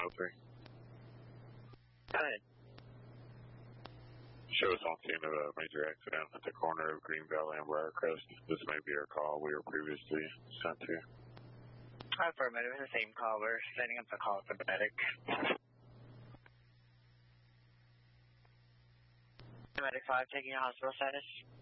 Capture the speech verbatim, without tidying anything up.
oh three. Go ahead. Show us on scene of a major accident at the corner of Green Valley and Briarcrest. This may be our call we were previously sent to. Affirmative, it's the same call. We're setting up the call for the medic. Medic five taking a hospital status.